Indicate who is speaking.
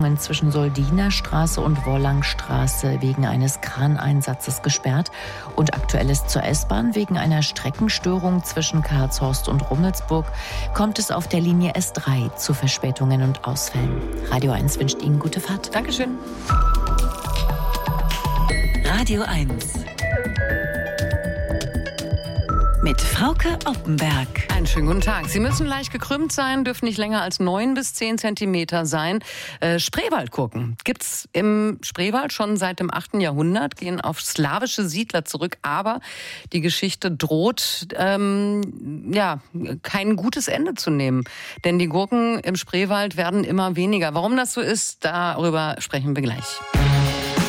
Speaker 1: Verbindungen zwischen Soldinerstraße und Wollangstraße wegen eines Kraneinsatzes gesperrt. Und aktuell ist zur S-Bahn wegen einer Streckenstörung zwischen Karlshorst und Rummelsburg kommt es auf der Linie S3 zu Verspätungen und Ausfällen. Radio 1 wünscht Ihnen gute Fahrt.
Speaker 2: Dankeschön.
Speaker 3: Radio 1 mit Frauke Oppenberg.
Speaker 2: Einen schönen guten Tag. Sie müssen leicht gekrümmt sein, dürfen nicht länger als 9 bis 10 Zentimeter sein. Spreewaldgurken gibt's im Spreewald schon seit dem 8. Jahrhundert, gehen auf slawische Siedler zurück, aber die Geschichte droht kein gutes Ende zu nehmen. Denn die Gurken im Spreewald werden immer weniger. Warum das so ist, darüber sprechen wir gleich.